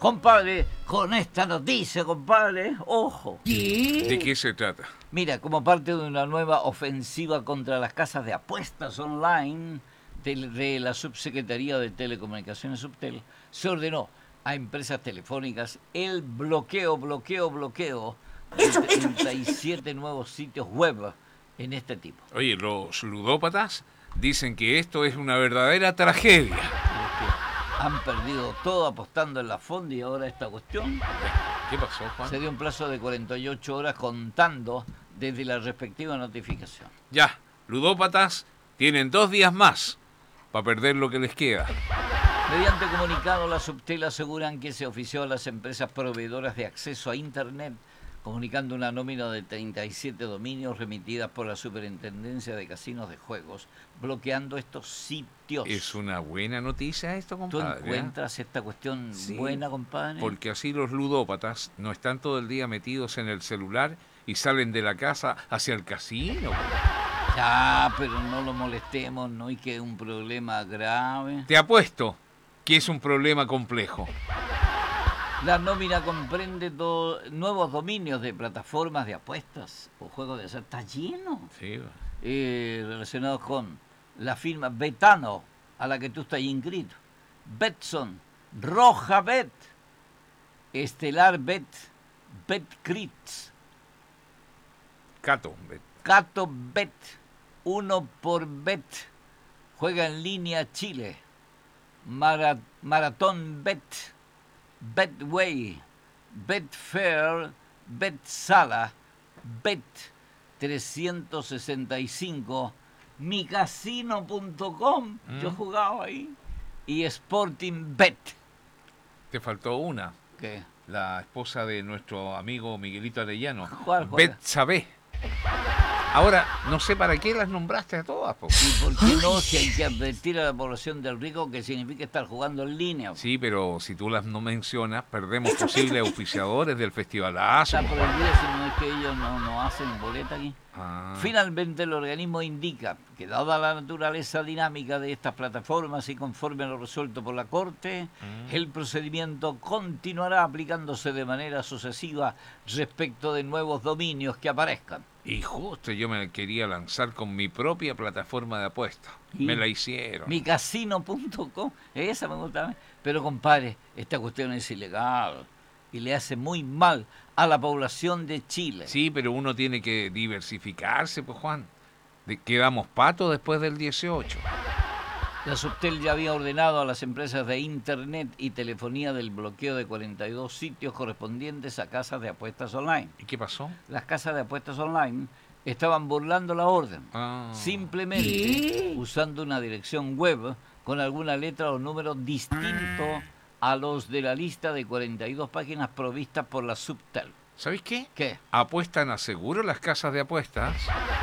Compadre, con esta noticia, compadre, ojo. ¿De qué se trata? Mira, como parte de una nueva ofensiva contra las casas de apuestas online de la Subsecretaría de Telecomunicaciones Subtel, se ordenó a empresas telefónicas el bloqueo de 37 nuevos sitios web en este tipo. Oye, los ludópatas dicen que esto es una verdadera tragedia. Han perdido todo apostando en la fonda y ahora esta cuestión. ¿Qué pasó, Juan? Se dio un plazo de 48 horas contando desde la respectiva notificación. Ya, ludópatas tienen 2 días más para perder lo que les queda. Mediante comunicado, la Subtel aseguran que se ofició a las empresas proveedoras de acceso a Internet, comunicando una nómina de 37 dominios remitidas por la Superintendencia de Casinos de Juegos, bloqueando estos sitios. Es una buena noticia esto, ¿Tú compadre. encuentras esta cuestión buena, compadre? Porque así los ludópatas no están todo el día metidos en el celular y salen de la casa hacia el casino. Ya, pero no lo molestemos, no hay que un problema grave. Te apuesto que es un problema complejo. La nómina comprende nuevos dominios de plataformas de apuestas o juegos de azar. Está lleno. Sí. Relacionados con la firma Betano, a la que tú estás inscrito. Betson, Roja Bet, Estelar Bet, BetCrits, Cato. Cato Bet, Uno por Bet, Juega en Línea Chile, Maratón Bet, Betway, Betfair, Betsala, Bet 365, micasino.com, yo jugaba ahí, y Sporting Bet. Te faltó una. ¿Qué? La esposa de nuestro amigo Miguelito Arellano. ¿Cuál? Betsabe. Ahora, no sé para qué las nombraste a todas, po. ¿Y por qué no? Si hay que advertir a la población del riesgo que significa estar jugando en línea. Sí, pero si tú las no mencionas, perdemos posibles auspiciadores del festivalazo. Está prohibido si no es que ellos no hacen boleta aquí. Ah. Finalmente, el organismo indica que, dada la naturaleza dinámica de estas plataformas y conforme a lo resuelto por la Corte, el procedimiento continuará aplicándose de manera sucesiva respecto de nuevos dominios que aparezcan. Y justo yo me quería lanzar con mi propia plataforma de apuestas. ¿Y? Me la hicieron. Micasino.com, esa me gusta a mí. Pero compadre, esta cuestión es ilegal y le hace muy mal a la población de Chile. Sí, pero uno tiene que diversificarse, pues, Juan. Quedamos patos después del 18. La Subtel ya había ordenado a las empresas de Internet y telefonía del bloqueo de 42 sitios correspondientes a casas de apuestas online. ¿Y qué pasó? Las casas de apuestas online estaban burlando la orden, simplemente usando una dirección web con alguna letra o número distinto a los de la lista de 42 páginas provistas por la Subtel. ¿Sabéis qué? ¿Qué? ¿Apuestan a seguro las casas de apuestas?